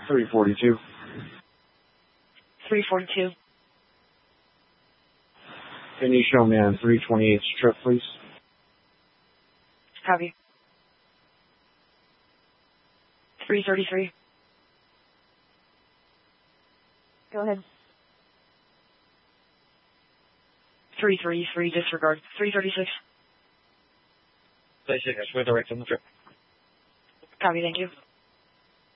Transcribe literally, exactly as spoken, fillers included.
three forty-two. three forty-two. Can you show me on three twenty-eight's trip, please? Copy. three thirty-three. Go ahead. three thirty-three, disregard. three thirty-six. thirty-six, we're direct on the trip. Copy, thank you.